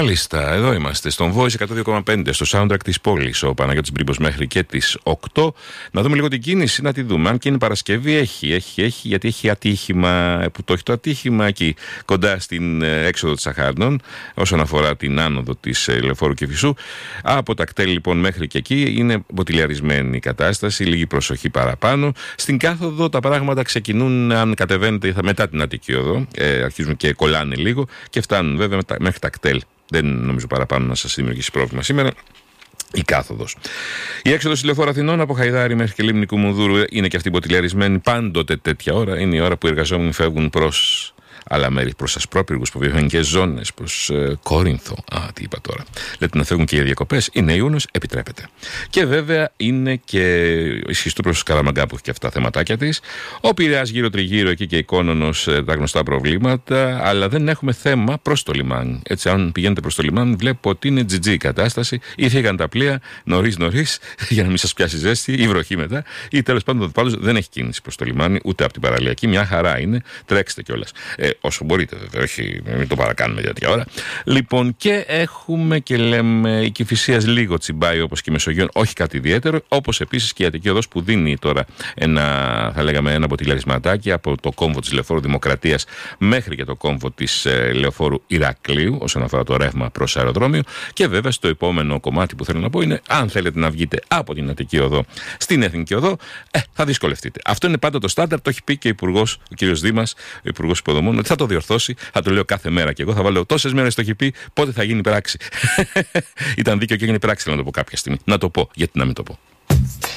Μάλιστα, εδώ είμαστε στον Voice 102,5 στο soundtrack της πόλης. Ο Παναγιώτης Μπρίμπος μέχρι και τις 8. Να δούμε λίγο την κίνηση, να τη δούμε. Αν και είναι Παρασκευή, έχει, γιατί έχει ατύχημα, που το έχει το ατύχημα εκεί κοντά στην έξοδο της Αχάρνων, όσον αφορά την άνοδο της Λεωφόρου Κηφισού. Από τα κτέλ λοιπόν μέχρι και εκεί είναι μποτιλιαρισμένη η κατάσταση, λίγη προσοχή παραπάνω. Στην κάθοδο τα πράγματα ξεκινούν, αν κατεβαίνετε μετά την Αττική Οδό, αρχίζουν και κολλάνε λίγο και φτάνουν βέβαια μέχρι τα κτέλ. Δεν νομίζω παραπάνω να σας δημιουργήσει πρόβλημα σήμερα η κάθοδος. Η έξοδος της Λεωφόρου Αθηνών από Χαϊδάρη μέχρι και Λίμνη Κουμουνδούρου είναι και αυτή μποτιλιαρισμένη πάντοτε τέτοια ώρα. Είναι η ώρα που οι εργαζόμενοι φεύγουν προς άλλα μέρη, προς ασπρόπυργους, προς βιομηχανικές ζώνες, προς Κόρινθο. Τι είπα τώρα. Λέτε να φεύγουν και για διακοπές. Είναι Ιούνιος, επιτρέπεται. Και βέβαια είναι και ισχυστού προς Καραμαγκά που έχει και αυτά τα θεματάκια της. Ο Πειραιάς γύρω-τριγύρω εκεί και η Κόνονος, τα γνωστά προβλήματα. Αλλά δεν έχουμε θέμα προς το λιμάνι. Έτσι, αν πηγαίνετε προς το λιμάνι, βλέπω ότι είναι GG η κατάσταση. Ή φύγαν τα πλοία νωρίς, για να μην σας πιάσει ζέστη, ή βροχή μετά. Ή τέλος πάντων δεν έχει κίνηση προς το λιμάνι, ούτε από την παραλιακή. Μια χαρά είναι. Τρέξτε κιόλας. Όσο μπορείτε βέβαια, όχι, μην το παρακάνουμε για τέτοια ώρα. Λοιπόν, και έχουμε και λέμε η Κηφισίας λίγο τσιμπάει όπως και η Μεσογείων, όχι κάτι ιδιαίτερο, όπως επίσης και η Αττική Οδός που δίνει τώρα ένα μποτιλιαρισματάκι από το κόμβο της Λεωφόρου Δημοκρατίας μέχρι και το κόμβο της Λεωφόρου Ηρακλείου, όσον αφορά το ρεύμα προς αεροδρόμιο. Και βέβαια στο επόμενο κομμάτι που θέλω να πω είναι, αν θέλετε να βγείτε από την Αττική Οδό στην Εθνική Οδό, θα δυσκολευτείτε. Αυτό είναι πάντα το στάνταρ, το έχει πει και ο Υπουργός, ο κ. Δήμας, ο Υπουργός Υποδομών, ότι θα το διορθώσει, θα το λέω κάθε μέρα και εγώ θα βάλω τόσες μέρες το έχει πει, πότε θα γίνει πράξη. Ήταν δίκαιο και έγινε πράξη, να το πω κάποια στιγμή. Να το πω, γιατί να μην το πω.